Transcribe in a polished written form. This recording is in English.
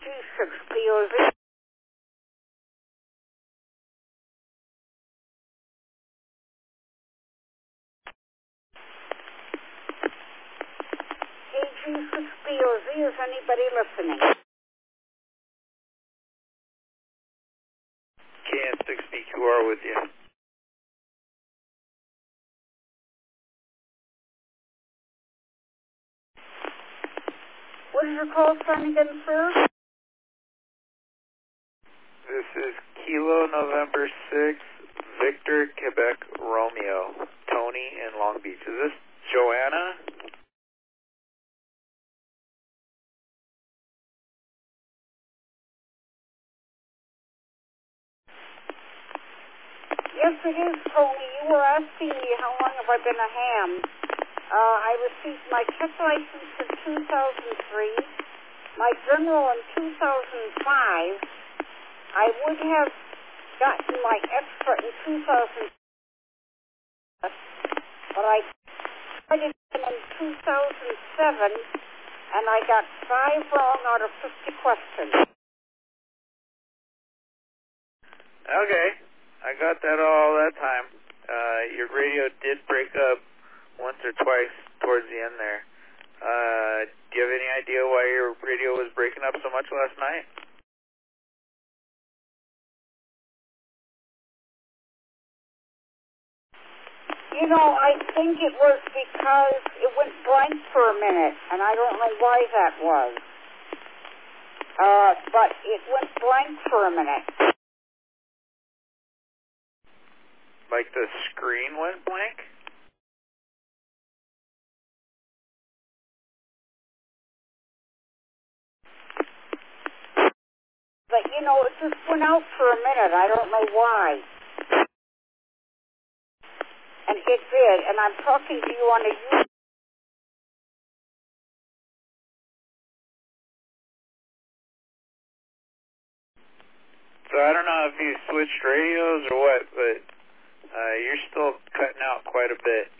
KG6POZ. KG6POZ, is anybody listening? KN6BQR with you. What is your call sign again, sir? This is Kilo November 6, Victor, Quebec, Romeo, Tony in Long Beach. Is this Joanna? Yes, it is, Tony. You were asking me how long have I been a ham. I received my tech license in 2003, my general in 2005. I would have gotten my extra in 2000, but I tried it in 2007, and I got 5 wrong out of 50 questions. Okay, I got that all that time. Your radio did break up once or twice towards the end there. Do you have any idea why your radio was breaking up so much last night? You know, I think it was because it went blank for a minute, and I don't know why that was. But it went blank for a minute. Like the screen went blank? But, you know, it just went out for a minute. I don't know why. And it did, and I'm talking to you on a YouTube. So I don't know if you switched radios or what, but you're still cutting out quite a bit.